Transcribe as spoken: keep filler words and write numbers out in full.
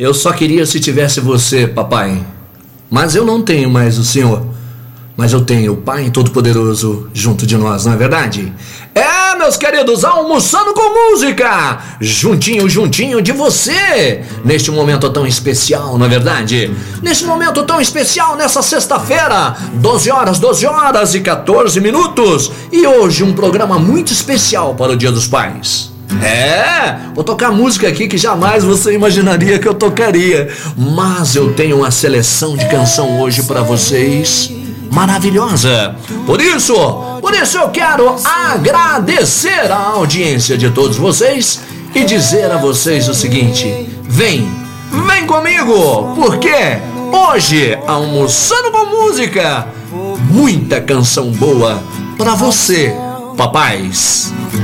Eu só queria se tivesse você, papai. Mas eu não tenho mais o senhor. Mas eu tenho o Pai Todo-Poderoso junto de nós, não é verdade? É, meus queridos, almoçando com música, juntinho, juntinho de você, neste momento tão especial, não é verdade? Neste momento tão especial, nessa sexta-feira, doze horas, doze horas e quatorze minutos. E hoje um programa muito especial para o Dia dos Pais. É, vou tocar música aqui que jamais você imaginaria que eu tocaria. Mas eu tenho uma seleção de canção hoje para vocês maravilhosa. Por isso, por isso eu quero agradecer a audiência de todos vocês e dizer a vocês o seguinte: vem, vem comigo, porque hoje, almoçando com música, muita canção boa pra você, papais.